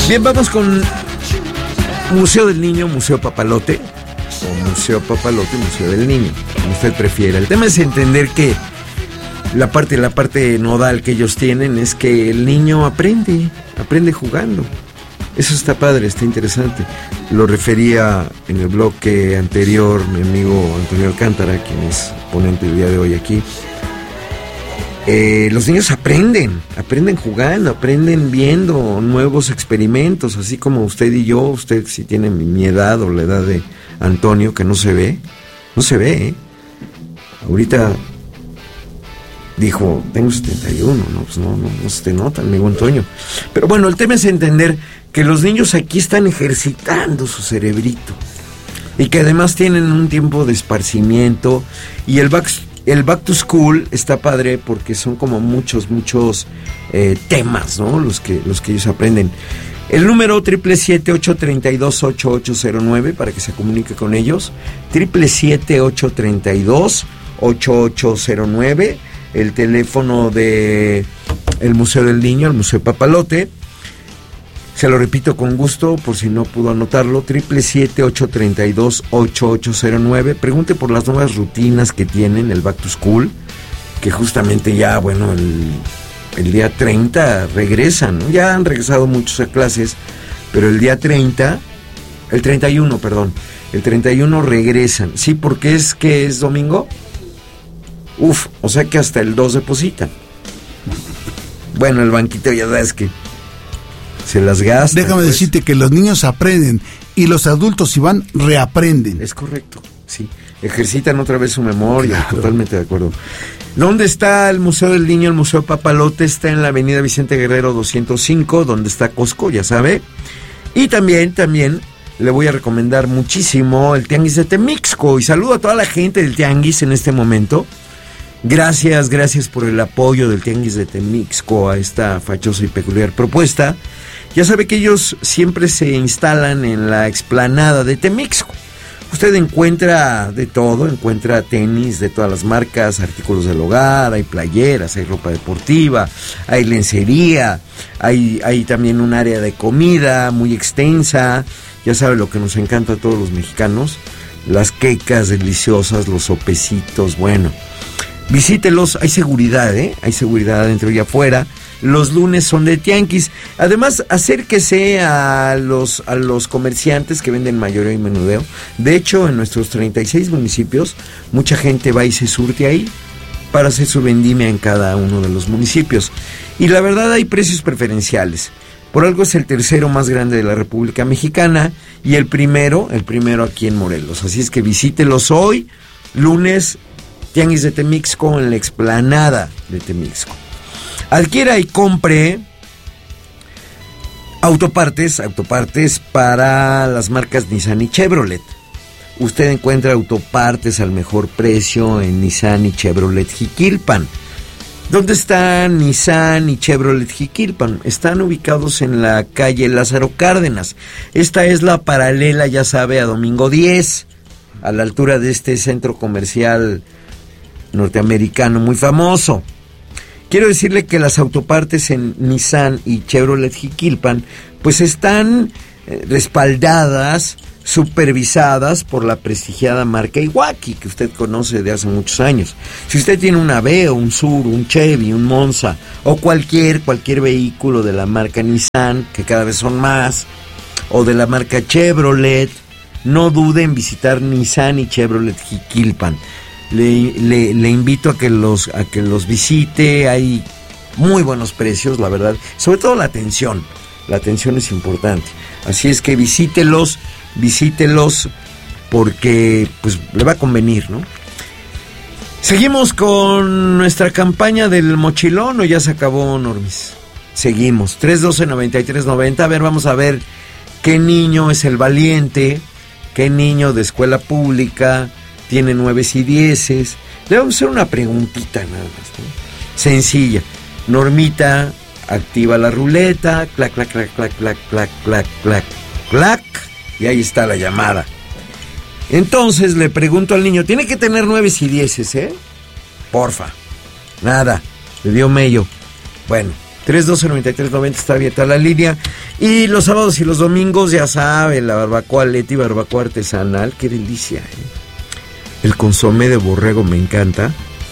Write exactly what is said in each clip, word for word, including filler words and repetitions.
Bien, vamos con Museo del Niño, Museo Papalote, o Museo Papalote, Museo del Niño, como usted prefiera. El tema es entender que la parte, la parte nodal que ellos tienen es que el niño aprende, aprende jugando. Eso está padre, está interesante. Lo refería en el bloque anterior mi amigo Antonio Alcántara, quien es ponente el día de hoy aquí. Eh, los niños aprenden, aprenden jugando, aprenden viendo nuevos experimentos, así como usted y yo. Usted, si tiene mi edad o la edad de Antonio, que no se ve, no se ve, ¿eh? Ahorita dijo, tengo setenta y uno, no, pues no, no, no se te nota, amigo Antonio. Pero bueno, el tema es entender que los niños aquí están ejercitando su cerebrito y que además tienen un tiempo de esparcimiento, y el back, el back to school está padre porque son como muchos, muchos eh, temas, ¿no? Los que, los que ellos aprenden. El número siete siete siete, ocho tres dos, ocho ocho cero nueve para que se comunique con ellos. siete siete siete, ocho tres dos, ocho ocho cero nueve. El teléfono de el Museo del Niño, el Museo Papalote. Se lo repito con gusto por si no pudo anotarlo. siete siete siete, ocho tres dos, ocho ocho cero nueve. Pregunte por las nuevas rutinas que tienen, el Back to School, que justamente ya, bueno, el, el día treinta regresan, ¿no? Ya han regresado muchos a clases, pero el día treinta, el treinta y uno, perdón, el treinta y uno regresan. Sí, porque es que es domingo. Uf, o sea que hasta el dos depositan. Bueno, el banquito ya sabes que se las gasta. Déjame pues decirte que los niños aprenden y los adultos, si van, reaprenden. Es correcto, sí. Ejercitan otra vez su memoria, claro. Totalmente de acuerdo. ¿Dónde está el Museo del Niño? El Museo Papalote está en la avenida Vicente Guerrero doscientos cinco, donde está Costco, ya sabe. Y también, también le voy a recomendar muchísimo el Tianguis de Temixco. Y saludo a toda la gente del Tianguis en este momento. Gracias, gracias por el apoyo del Tianguis de Temixco a esta fachosa y peculiar propuesta. Ya sabe que ellos siempre se instalan en la explanada de Temixco. Usted encuentra de todo, encuentra tenis de todas las marcas, artículos del hogar, hay playeras, hay ropa deportiva, hay lencería, hay, hay también un área de comida muy extensa. Ya sabe lo que nos encanta a todos los mexicanos, las quecas deliciosas, los sopecitos, bueno. Visítelos, hay seguridad, ¿eh? Hay seguridad adentro y afuera. Los lunes son de tianguis. Además, acérquese a los, a los comerciantes que venden mayoreo y menudeo. De hecho, en nuestros treinta y seis municipios, mucha gente va y se surte ahí para hacer su vendimia en cada uno de los municipios. Y la verdad, hay precios preferenciales. Por algo es el tercero más grande de la República Mexicana y el primero, el primero aquí en Morelos. Así es que visítelos hoy, lunes, Tianguis de Temixco, en la explanada de Temixco. Adquiera y compre autopartes, autopartes para las marcas Nissan y Chevrolet. Usted encuentra autopartes al mejor precio en Nissan y Chevrolet Jiquilpan. ¿Dónde están Nissan y Chevrolet Jiquilpan? Están ubicados en la calle Lázaro Cárdenas. Esta es la paralela, ya sabe, a Domingo diez, a la altura de este centro comercial norteamericano muy famoso. Quiero decirle que las autopartes en Nissan y Chevrolet Jiquilpan pues están eh, respaldadas, supervisadas por la prestigiada marca Iwaki, que usted conoce de hace muchos años. Si usted tiene un Aveo, un Sur, un Chevy, un Monza o cualquier, cualquier vehículo de la marca Nissan, que cada vez son más, o de la marca Chevrolet, no dude en visitar Nissan y Chevrolet Jiquilpan. Le, le, le invito a que los a que los visite. Hay muy buenos precios, la verdad, sobre todo la atención la atención es importante, así es que visítelos visítelos porque pues le va a convenir, ¿no? Seguimos con nuestra campaña del mochilón, o ya se acabó, Normis. Seguimos, tres uno dos, nueve tres nueve cero. A ver, vamos a ver qué niño es el valiente, qué niño de escuela pública tiene nueves y dieces. Le vamos a hacer una preguntita nada más, ¿no? Sencilla. Normita activa la ruleta, clac, clac, clac, clac, clac, clac, clac, clac, clac, y ahí está la llamada. Entonces le pregunto al niño, tiene que tener nueves y dieces, ¿eh? Porfa. Nada, le dio mello. Bueno, tres uno dos, nueve tres nueve cero está abierta la línea. Y los sábados y los domingos, ya saben, la barbacoa Leti, barbacoa artesanal, qué delicia, ¿eh? El consomé de borrego me encanta.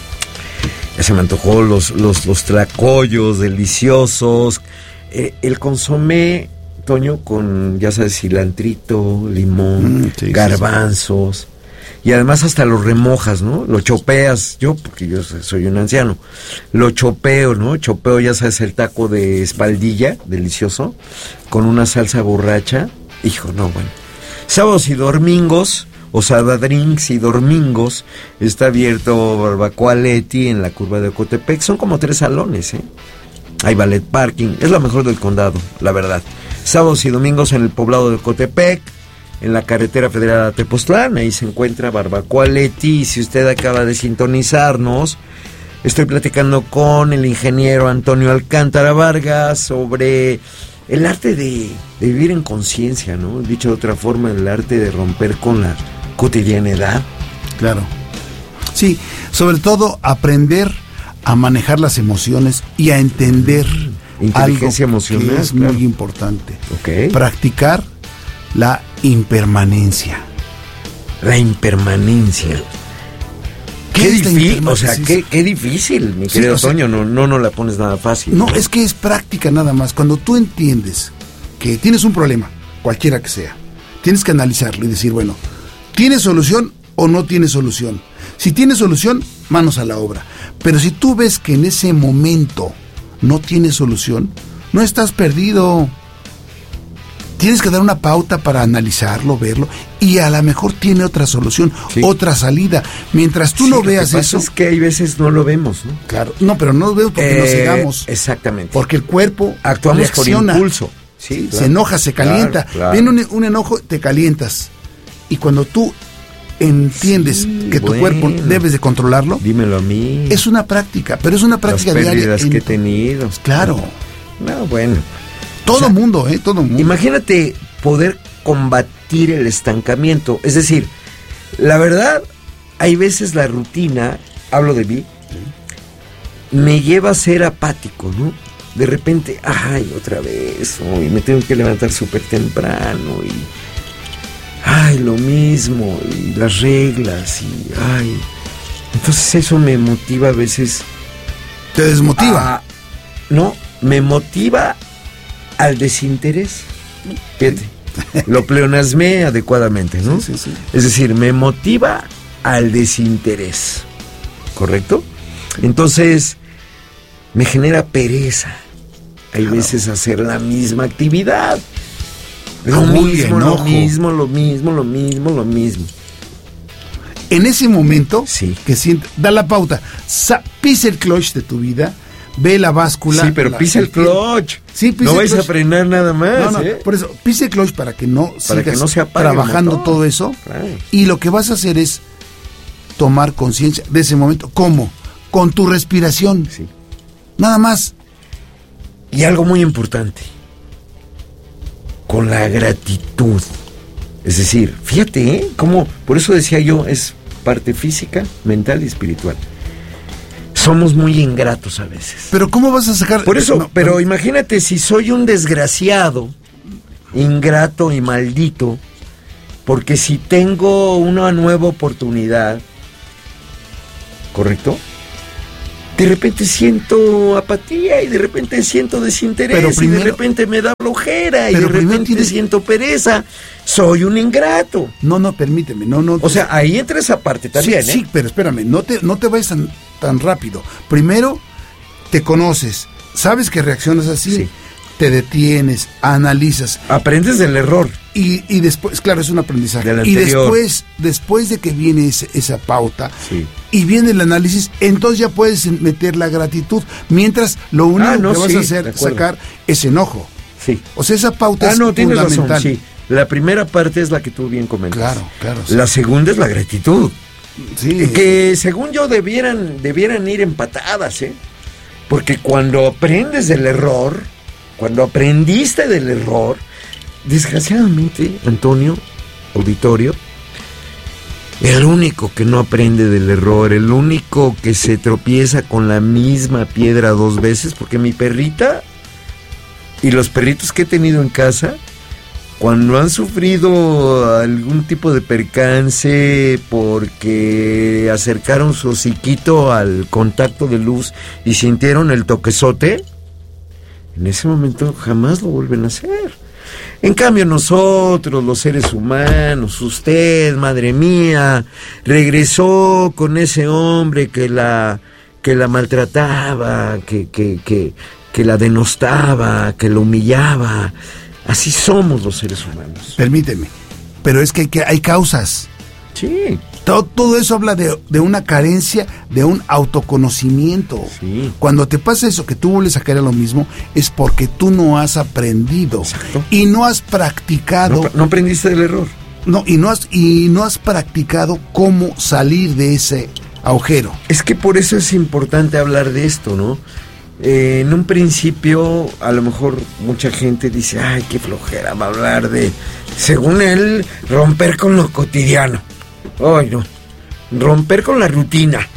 Ya se me antojó los, los, los tlacoyos deliciosos. Eh, el consomé, Toño, con, ya sabes, cilantrito, limón, mm, sí, garbanzos. Sí, sí. Y además hasta lo remojas, ¿no? Lo chopeas, yo, porque yo soy un anciano, lo chopeo, ¿no? Chopeo, ya sabes, el taco de espaldilla, delicioso, con una salsa borracha. Hijo, no, bueno. Sábados y domingos, o Sabadrinks y domingos, está abierto Barbacoa Leti en la curva de Ocotepec. Son como tres salones, ¿eh? Hay ballet parking, es lo mejor del condado, la verdad. Sábados y domingos en el poblado de Ocotepec, en la carretera federal a Tepoztlán, ahí se encuentra Barbacoa Leti. Y si usted acaba de sintonizarnos, estoy platicando con el ingeniero Antonio Alcántara Vargas sobre el arte de, de vivir en conciencia, ¿no? Dicho de otra forma, el arte de romper con la cotidianidad. Claro. Sí, sobre todo aprender a manejar las emociones y a entender inteligencia algo emocional, que es claro. muy importante. Okay. Practicar la impermanencia. La impermanencia. Qué, qué difícil, o sea, qué, qué difícil, mi querido sí, o sea, Toño, no, no, no la pones nada fácil. No, ¿no? Es que es práctica nada más. Cuando tú entiendes que tienes un problema, cualquiera que sea, tienes que analizarlo y decir, bueno, ¿tiene solución o no tiene solución? Si tiene solución, manos a la obra. Pero si tú ves que en ese momento no tiene solución, no estás perdido. Tienes que dar una pauta para analizarlo, verlo, y a lo mejor tiene otra solución, sí. otra salida. Mientras tú sí, no veas lo que eso... Pasa es que hay veces no lo vemos, ¿no? Claro, no, pero no lo vemos porque eh, nos cegamos. Exactamente. Porque el cuerpo actuamos reacciona, por impulso. Sí, se claro. enoja, se calienta. Claro, claro. Viene un, un enojo, te calientas. Y cuando tú entiendes sí, que tu bueno. cuerpo debes de controlarlo... Dímelo a mí. Es una práctica, pero es una práctica Las diaria. Las pérdidas que he tenido. Claro. No, bueno... Todo o sea, mundo, ¿eh? Todo mundo. Imagínate poder combatir el estancamiento. Es decir, la verdad, hay veces la rutina, hablo de mí, sí. me lleva a ser apático, ¿no? De repente, ay, otra vez, oh, y me tengo que levantar súper temprano, y ay, lo mismo, y las reglas, y ay. Entonces eso me motiva a veces. ¿Te desmotiva? A, no, me motiva al desinterés. Fíjate, lo pleonasmé adecuadamente, ¿no? Sí, sí, sí. Es decir, me motiva al desinterés, ¿correcto? Entonces, me genera pereza. Hay claro. veces hacer la misma actividad. Lo Muy mismo, enojo. lo mismo, lo mismo, lo mismo, lo mismo. En ese momento, sí. que siente, da la pauta, sa- pisa el clutch de tu vida, ve la báscula. Sí, pero la, pisa el clutch. Sí, pisa no el vais clutch. a frenar nada más. No, no, ¿eh? por eso, pisa el clutch para que no para sigas que no se apague trabajando todo eso. Claro. Y lo que vas a hacer es tomar conciencia de ese momento. ¿Cómo? Con tu respiración. Sí. Nada más. Y algo muy importante, con la gratitud. Es decir, fíjate, ¿eh? Cómo, por eso decía yo, es parte física, mental y espiritual. Somos muy ingratos a veces. Pero ¿cómo vas a sacar? Por eso, no, pero no. imagínate si soy un desgraciado, ingrato y maldito, porque si tengo una nueva oportunidad, ¿correcto? De repente siento apatía y de repente siento desinterés pero primero, y de repente me da flojera y de repente tienes... siento pereza. Soy un ingrato. No, no, permíteme, no, no. O sea, ahí entra esa parte también, sí, ¿eh? Sí, pero espérame, no te, no te vayas tan, tan rápido. Primero, te conoces, sabes que reaccionas así, sí. te detienes, analizas. Aprendes del error. Y, y después, claro, es un aprendizaje. Del y anterior. después, después de que viene ese, esa pauta, sí. y viene el análisis, entonces ya puedes meter la gratitud. Mientras lo único ah, no, que vas sí, a hacer es sacar es enojo. Sí. O sea, esa pauta ah, es no, tienes fundamental. Razón, sí. La primera parte es la que tú bien comentas. Claro, claro. Sí. La segunda es la gratitud. Sí. Que según yo debieran, debieran ir empatadas, ¿eh? Porque cuando aprendes del error, cuando aprendiste del error, desgraciadamente, Antonio, auditorio, el único que no aprende del error, el único que se tropieza con la misma piedra dos veces, porque mi perrita y los perritos que he tenido en casa, cuando han sufrido algún tipo de percance porque acercaron su hociquito al contacto de luz y sintieron el toquezote, en ese momento jamás lo vuelven a hacer. En cambio nosotros, los seres humanos, usted, madre mía, regresó con ese hombre que la, que la maltrataba, que, que, que, que la denostaba, que la humillaba. Así somos los seres humanos. Permíteme, pero es que hay, que hay causas. Sí. Todo, todo eso habla de, de una carencia, de un autoconocimiento. Sí. Cuando te pasa eso, que tú vuelves a caer a lo mismo, es porque tú no has aprendido. Exacto. Y no has practicado. No, no aprendiste del error. No, y no has, y no has practicado cómo salir de ese agujero. Es que por eso es importante hablar de esto, ¿no? Eh, en un principio, a lo mejor mucha gente dice, ay, qué flojera va a hablar de, según él, romper con lo cotidiano. Ay, no, romper con la rutina.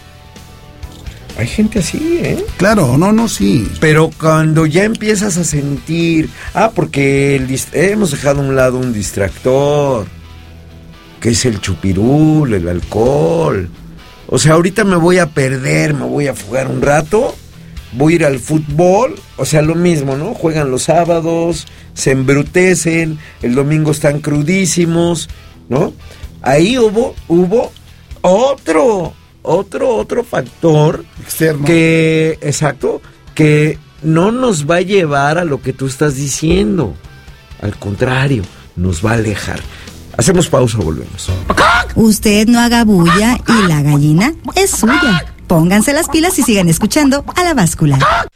Hay gente así, ¿eh? Claro, no, no, sí. Pero cuando ya empiezas a sentir, ah, porque el dist- hemos dejado a un lado un distractor, que es el chupirul, el alcohol. O sea, ahorita me voy a perder, me voy a fugar un rato, voy a ir al fútbol, o sea, lo mismo, ¿no? Juegan los sábados, se embrutecen, el domingo están crudísimos, ¿no? Ahí hubo, hubo otro, otro, otro factor Externo. que, exacto, que no nos va a llevar a lo que tú estás diciendo. Al contrario, nos va a alejar. Hacemos pausa, volvemos. Usted no haga bulla y la gallina es suya. Pónganse las pilas y sigan escuchando a La Báscula.